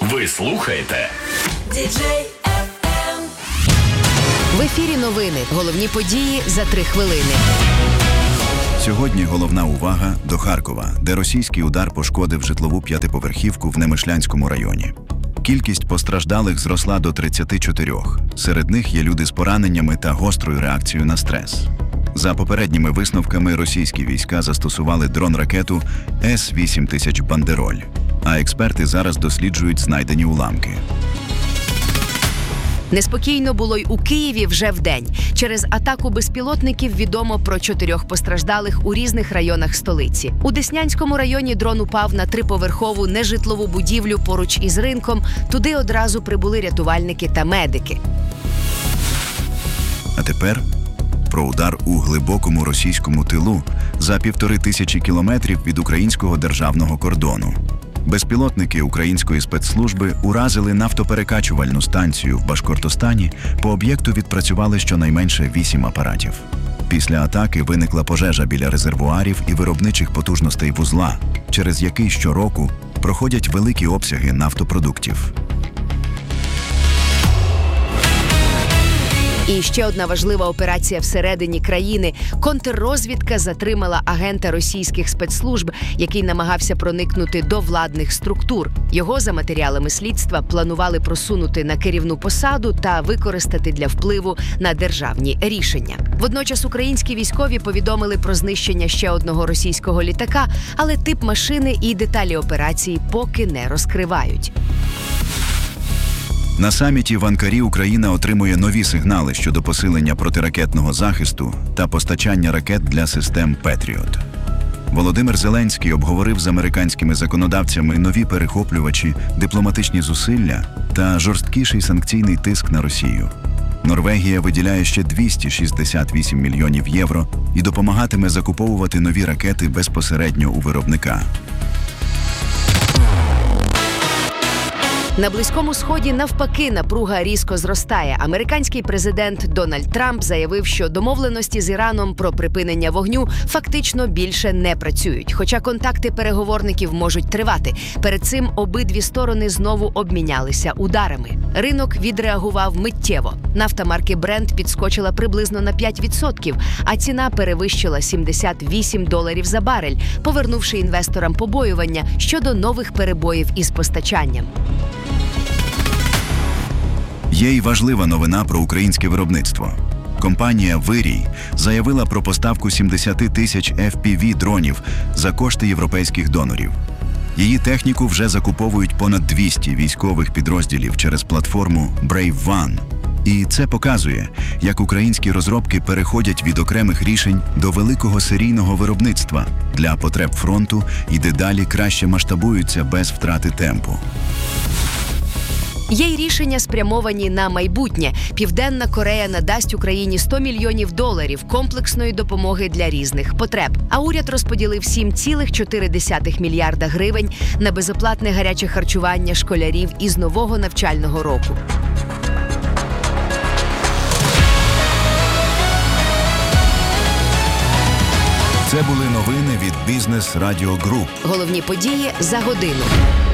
Ви слухаєте Діджей FM. В ефірі новини. Головні події за 3 хвилини. Сьогодні головна увага до Харкова, де російський удар пошкодив житлову п'ятиповерхівку в Немишлянському районі. Кількість постраждалих зросла до 34. Серед них є люди з пораненнями та гострою реакцією на стрес. За попередніми висновками, російські війська застосували дрон-ракету С-8000 «Бандероль», а експерти зараз досліджують знайдені уламки. Неспокійно було й у Києві вже вдень. Через атаку безпілотників відомо про 4 постраждалих у різних районах столиці. У Деснянському районі дрон упав на 3-поверхову нежитлову будівлю поруч із ринком. Туди одразу прибули рятувальники та медики. А тепер про удар у глибокому російському тилу за 1500 кілометрів від українського державного кордону. Безпілотники української спецслужби уразили нафтоперекачувальну станцію в Башкортостані. По об'єкту відпрацювали щонайменше 8 апаратів. Після атаки виникла пожежа біля резервуарів і виробничих потужностей вузла, через який щороку проходять великі обсяги нафтопродуктів. І ще одна важлива операція всередині країни. Контррозвідка затримала агента російських спецслужб, який намагався проникнути до владних структур. Його, за матеріалами слідства, планували просунути на керівну посаду та використати для впливу на державні рішення. Водночас українські військові повідомили про знищення ще одного російського літака, але тип машини і деталі операції поки не розкривають. На саміті в Анкарі Україна отримує нові сигнали щодо посилення протиракетного захисту та постачання ракет для систем «Петріот». Володимир Зеленський обговорив з американськими законодавцями нові перехоплювачі, дипломатичні зусилля та жорсткіший санкційний тиск на Росію. Норвегія виділяє ще 268 мільйонів євро і допомагатиме закуповувати нові ракети безпосередньо у виробника. На Близькому Сході, навпаки, напруга різко зростає. Американський президент Дональд Трамп заявив, що домовленості з Іраном про припинення вогню фактично більше не працюють. Хоча контакти переговорників можуть тривати. Перед цим обидві сторони знову обмінялися ударами. Ринок відреагував миттєво. Нафта марки Brent підскочила приблизно на 5%, а ціна перевищила $78 за барель, повернувши інвесторам побоювання щодо нових перебоїв із постачанням. Є й важлива новина про українське виробництво. Компанія «Вирій» заявила про поставку 70 тисяч FPV-дронів за кошти європейських донорів. Її техніку вже закуповують понад 200 військових підрозділів через платформу Brave One. І це показує, як українські розробки переходять від окремих рішень до великого серійного виробництва для потреб фронту і дедалі краще масштабуються без втрати темпу. Є й рішення, спрямовані на майбутнє. Південна Корея надасть Україні $100 мільйонів комплексної допомоги для різних потреб. А уряд розподілив 7,4 мільярда гривень на безоплатне гаряче харчування школярів із нового навчального року. Це були новини від Business Radio Group. Головні події за годину.